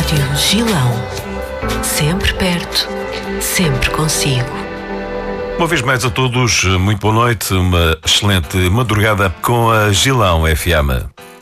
Rádio Gilão. Sempre perto, sempre consigo. Uma vez mais a todos, muito boa noite, uma excelente madrugada com a Gilão FM.